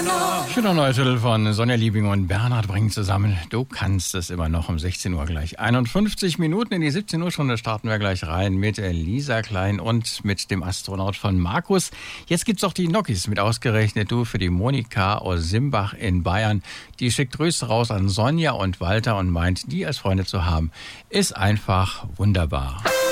Schöner neuer Titel von Sonja Liebing und Bernhard bringen zusammen. Du kannst es immer noch um 16 Uhr gleich. 51 Minuten in die 17 Uhr Stunde starten wir gleich rein mit Lisa Klein und mit dem Astronaut von Markus. Jetzt gibt's auch die Nokis mit ausgerechnet du für die Monika aus Simbach in Bayern. Die schickt Grüße raus an Sonja und Walter und meint, die als Freunde zu haben, ist einfach wunderbar.